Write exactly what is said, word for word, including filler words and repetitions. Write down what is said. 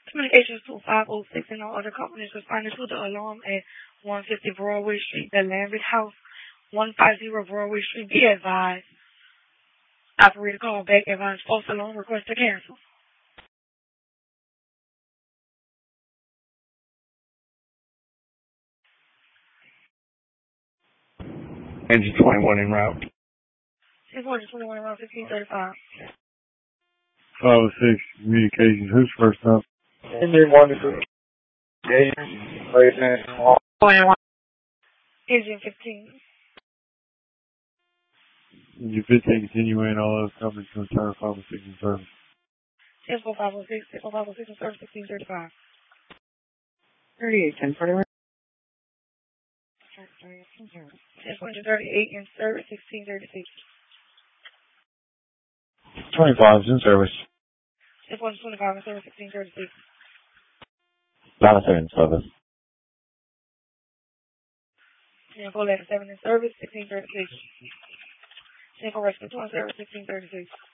Communications to five oh six and all other companies responding to the alarm at one fifty Broadway Street, the Lambert House, one fifty Broadway Street. Be advised. Operator call back. Advise false alarm request to cancel. Engine twenty-one en route. six twenty-one around fifteen thirty-five. five oh six Communications. Who's first up? Engine one two. twenty-one. Engine fifteen. Engine fifteen, continuing all those companies to return five oh six in service. ten four five oh six, ten four five oh six in service, sixteen thirty-five. thirty-eight, ten forty-one. ten thirty-eight in service, sixteen thirty-six. twenty-five is in service. ten twenty-five in service, sixteen thirty-six. Jonathan in service. ten four seven in service, sixteen thirty-six. ten four rescue two in service, sixteen thirty-six.